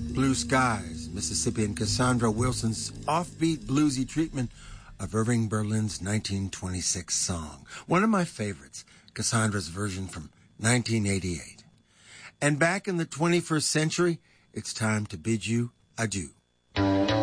Blue Skies, Mississippian Cassandra Wilson's offbeat bluesy treatment of Irving Berlin's 1926 song. One of my favorites, Cassandra's version from 1988. And back in the 21st century, it's time to bid you adieu.